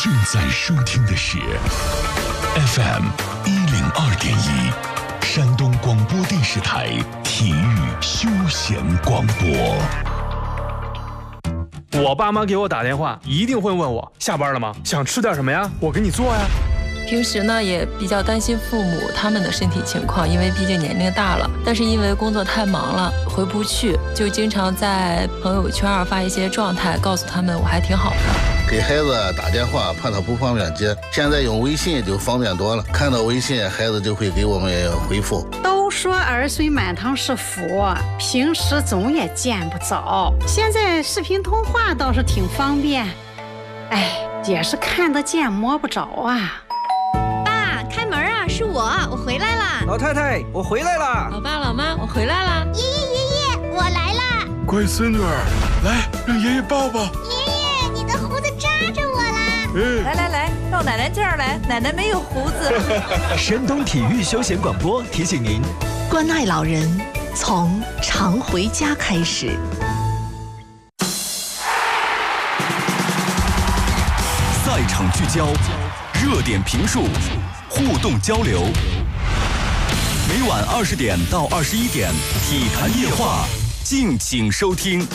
正在收听的是 FM 102.1，山东广播电视台体育休闲广播。 我爸妈给我打电话，一定会问我下班了吗？想吃点什么呀？我给你做呀。 平时呢也比较担心父母他们的身体情况，因为毕竟年龄大了，但是因为工作太忙了回不去，就经常在朋友圈发一些状态，告诉他们我还挺好的。 给孩子打电话怕他不方便接，现在用微信就方便多了，看到微信孩子就会给我们回复。 都说儿孙满堂是福，平时总也见不着，现在视频通话倒是挺方便，也是看得见摸不着啊。 开门啊，是我回来啦。 老太太，我回来啦。 老爸老妈，我回来啦。 爷爷，我来啦。 乖孙女儿，来让爷爷抱抱。 爷爷，你的胡子扎着我啦。 来，到奶奶这儿来，奶奶没有胡子。 山东体育休闲广播提醒您， 关爱老人，从常回家开始。 赛场聚焦，热点评述，互动交流。每晚20点到21点，体坛夜话，敬请收听。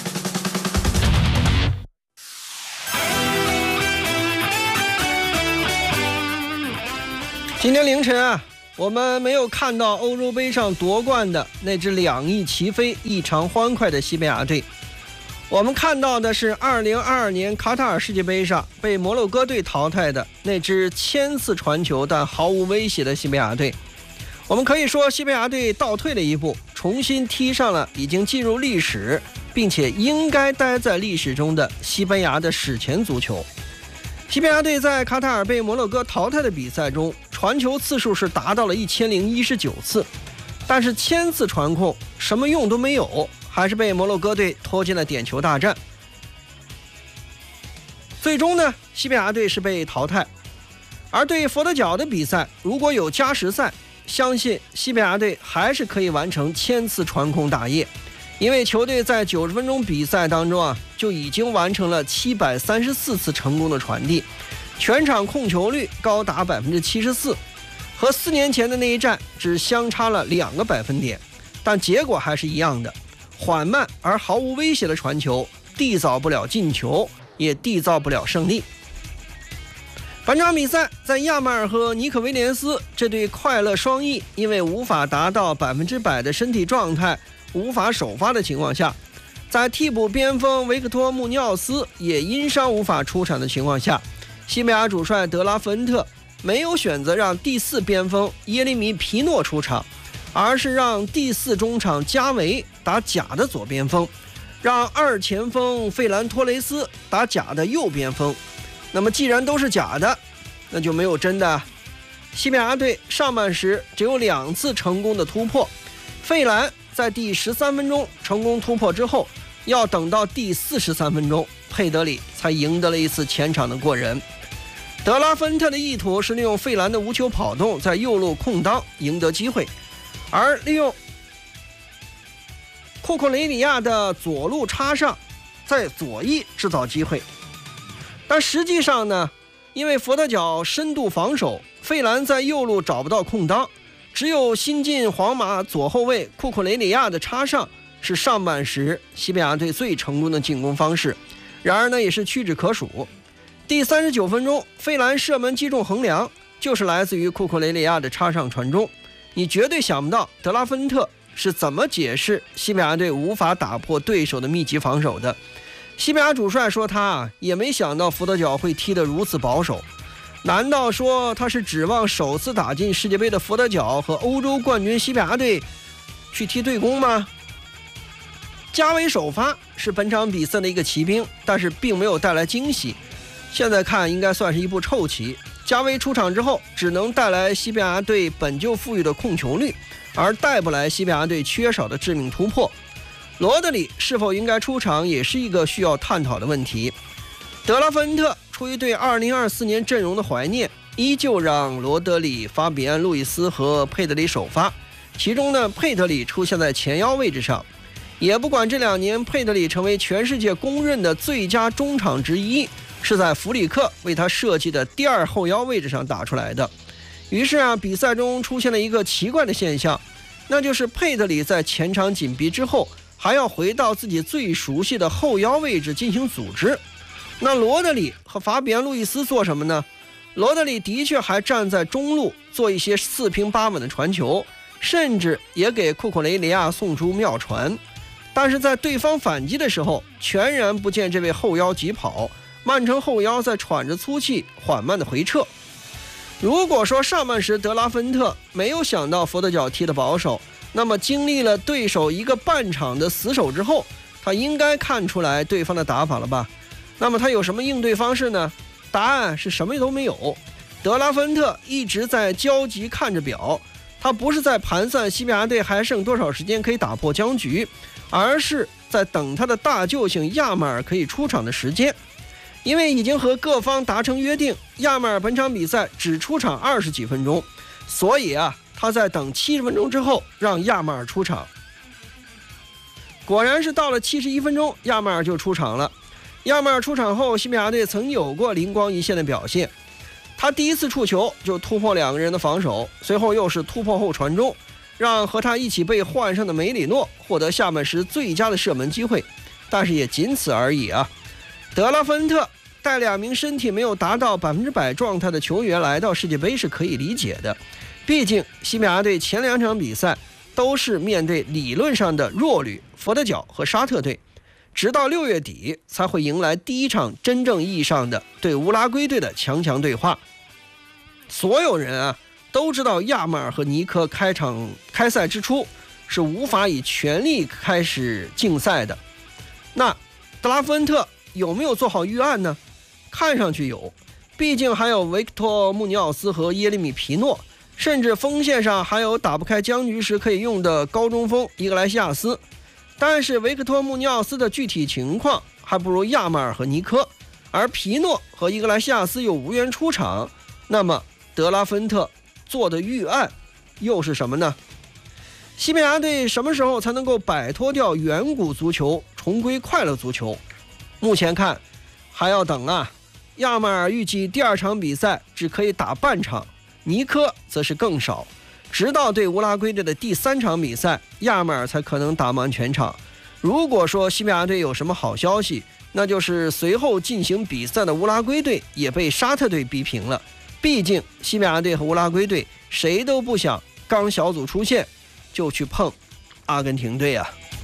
今天凌晨啊，我们没有看到欧洲杯上夺冠的那支2翼齐飞、异常欢快的西班牙队。我们看到的是2022年卡塔尔世界杯上被摩洛哥队淘汰的那支1000次传球但毫无威胁的西班牙队。我们可以说，西班牙队倒退了一步，重新踢上了已经进入历史并且应该待在历史中的西班牙的史前足球。西班牙队在卡塔尔被摩洛哥淘汰的比赛中，传球次数是达到了1019次，但是1000次传控什么用都没有，还是被摩洛哥队拖进了点球大战。最终呢，西班牙队是被淘汰。而对佛得角的比赛，如果有加时赛，相信西班牙队还是可以完成1000次传控大业，因为球队在90分钟比赛当中就已经完成了734次成功的传递，全场控球率高达74%，和4年前的那一战只相差了2个百分点，但结果还是一样的，缓慢而毫无威胁的传球缔造不了进球，也缔造不了胜利。本场比赛在亚马尔和尼克威廉斯这对快乐双翼因为无法达到100%的身体状态，无法首发的情况下，在替补边锋维克托·穆尼奥斯也因伤无法出场的情况下，西班牙主帅德拉芬特没有选择让第4边锋耶利米·皮诺出场，而是让第4中场加维打假的左边锋，让2前锋费兰托雷斯打假的右边锋。那么既然都是假的，那就没有真的。西班牙队上半时只有2次成功的突破，费兰在第13分钟成功突破之后，要等到第43分钟，佩德里才赢得了一次前场的过人。德拉芬特的意图是利用费兰的无球跑动在右路空当赢得机会，而利用库库雷里亚的左路插上在左翼制造机会。但实际上呢，因为佛得角深度防守，费兰在右路找不到空当，只有新晋皇马左后卫库库雷里亚的插上是上半时西班牙队最成功的进攻方式，然而呢也是屈指可数。第39分钟，费兰射门击中横梁，就是来自于库库雷里亚的插上传中。你绝对想不到德拉芬特是怎么解释西班牙队无法打破对手的密集防守的。西班牙主帅说他也没想到佛得角会踢得如此保守，难道说他是指望首次打进世界杯的佛得角和欧洲冠军西班牙队去踢对攻吗？加维首发是本场比赛的一个骑兵，但是并没有带来惊喜，现在看应该算是一步臭棋。加维出场之后只能带来西班牙队本就富裕的控球率，而带不来西班牙队缺少的致命突破。罗德里是否应该出场也是一个需要探讨的问题。德拉芬特出于对2024年阵容的怀念，依旧让罗德里、法比安·路易斯和佩德里首发，其中呢，佩德里出现在前腰位置上。也不管这2年佩德里成为全世界公认的最佳中场之一， 是在弗里克为他设计的第2后腰位置上打出来的。于是比赛中出现了一个奇怪的现象，那就是佩德里在前场紧逼之后，还要回到自己最熟悉的后腰位置进行组织。那罗德里和法比安·路易斯做什么呢？罗德里的确还站在中路做一些4平8稳的传球，甚至也给库库雷利亚送出妙传，但是在对方反击的时候，全然不见这位后腰急跑，曼城后腰在喘着粗气缓慢的回撤。如果说上半时德拉芬特没有想到佛得角踢的保守，那么经历了对手1个半场的死守之后，他应该看出来对方的打法了吧？那么他有什么应对方式呢？答案是什么都没有。德拉芬特一直在焦急看着表，他不是在盘算西班牙队还剩多少时间可以打破僵局，而是在等他的大救星亚马尔可以出场的时间。因为已经和各方达成约定，亚马尔本场比赛只出场20几分钟，所以他在等70分钟之后让亚马尔出场。果然是到了71分钟，亚马尔就出场了。亚马尔出场后，西班牙队曾有过灵光一现的表现，他第一次触球就突破2个人的防守，随后又是突破后传中，让和他一起被换上的梅里诺获得下半时最佳的射门机会，但是也仅此而已德拉芬特带2名身体没有达到100%状态的球员来到世界杯是可以理解的，毕竟西班牙队前2场比赛都是面对理论上的弱旅佛得角和沙特队，直到6月底才会迎来第1场真正意义上的对乌拉圭队的强对话。所有人都知道亚马尔和尼科开赛之初是无法以全力开始竞赛的，那德拉芬特有没有做好预案呢？看上去有，毕竟还有维克托·穆尼奥斯和耶利米·皮诺，甚至锋线上还有打不开僵局时可以用的高中锋伊格莱西亚斯。但是维克托·穆尼奥斯的具体情况还不如亚马尔和尼科，而皮诺和伊格莱西亚斯又无缘出场，那么德拉芬特做的预案又是什么呢？西班牙队什么时候才能够摆脱掉远古足球，重归快乐足球？目前看还要等亚马尔预计第2场比赛只可以打半场，尼科则是更少，直到对乌拉圭队的第3场比赛，亚马尔才可能打满全场。如果说西班牙队有什么好消息，那就是随后进行比赛的乌拉圭队也被沙特队逼平了。毕竟西班牙队和乌拉圭队谁都不想刚小组出线就去碰阿根廷队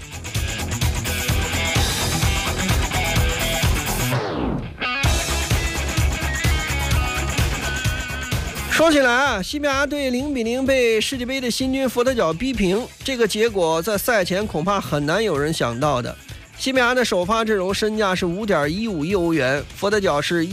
说起来西班牙队0-0被世界杯的新军佛得角逼平，这个结果在赛前恐怕很难有人想到的。西班牙的首发阵容身价是5.15亿欧元，佛得角是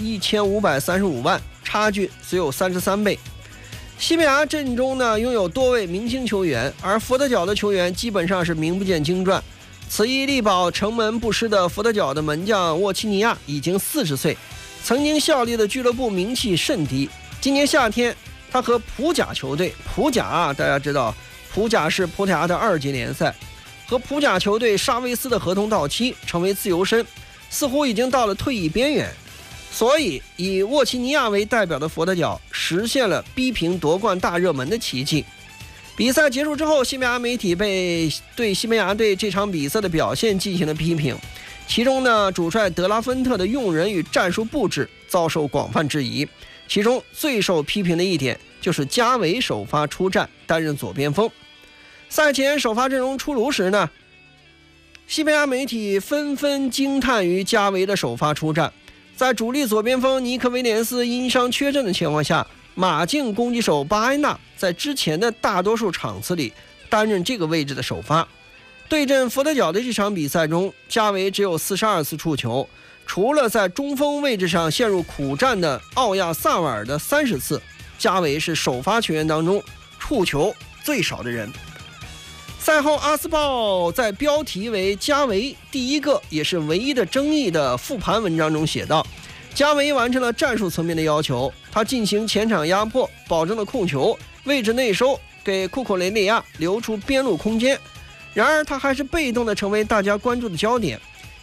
1535万，差距只有33倍。西班牙阵中呢拥有多位明星球员，而佛得角的球员基本上是名不见经传。此役力保城门不失的佛得角的门将沃奇尼亚已经40岁，曾经效力的俱乐部名气甚低。今年夏天他和普甲球队，普甲大家知道，普甲是葡萄牙的2级联赛，和普甲球队沙维斯的合同到期，成为自由身，似乎已经到了退役边缘。所以以沃奇尼亚为代表的佛得角实现了逼平夺冠大热门的奇迹。比赛结束之后，西班牙媒体对西班牙队这场比赛的表现进行了批评，其中呢主帅德拉芬特的用人与战术布置遭受广泛质疑，其中最受批评的一点就是加维首发出战担任左边锋。赛前首发阵容出炉时呢，西班牙媒体纷纷惊叹于加维的首发出战。在主力左边锋尼克威廉斯因伤缺阵的情况下，马竞攻击手巴埃纳在之前的大多数场次里担任这个位置的首发。对阵佛得角的这场比赛中，加维只有42次触球，除了在中锋位置上陷入苦战的奥亚萨瓦尔的30次，加维是首发球员当中触球最少的人。赛后阿斯报在标题为加维第一个也是唯一的争议的复盘文章中写道，加维完成了战术层面的要求，他进行前场压迫，保证了控球，位置内收，给库库雷利亚留出边路空间。然而他还是被动的成为大家关注的焦点，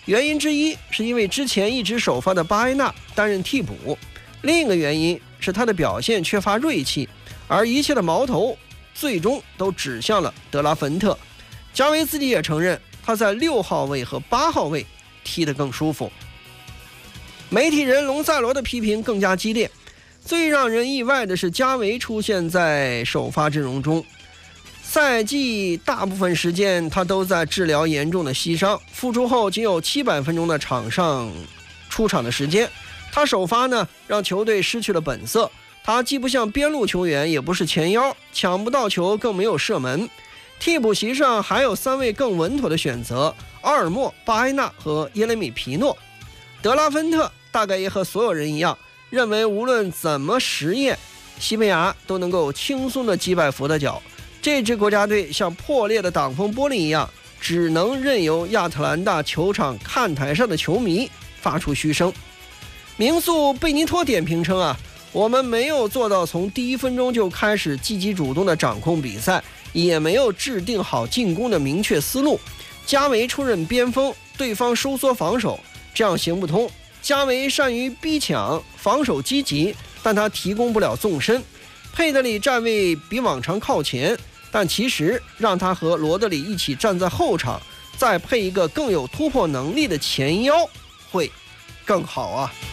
原因之一是因为之前一直首发的巴埃纳担任替补，另一个原因是他的表现缺乏锐气，而一切的矛头最终都指向了德拉芬特。加维自己也承认，他在6号位和8号位踢得更舒服。媒体人隆塞罗的批评更加激烈，最让人意外的是加维出现在首发阵容中。赛季大部分时间他都在治疗严重的膝伤，复出后仅有700分钟的出场的时间。他首发呢，让球队失去了本色。他既不像边路球员，也不是前腰，抢不到球，更没有射门。替补席上还有3位更稳妥的选择：阿尔莫、巴埃纳和耶雷米皮诺。德拉芬特大概也和所有人一样，认为无论怎么实验，西班牙都能够轻松地击败佛得角。这支国家队像破裂的挡风玻璃一样，只能任由亚特兰大球场看台上的球迷发出嘘声。名宿贝尼托点评称我们没有做到从第1分钟就开始积极主动的掌控比赛，也没有制定好进攻的明确思路。加维出任边锋，对方收缩防守，这样行不通。加维善于逼抢，防守积极，但他提供不了纵深。佩德里站位比往常靠前，但其实让他和罗德里一起站在后场，再配一个更有突破能力的前腰，会更好啊。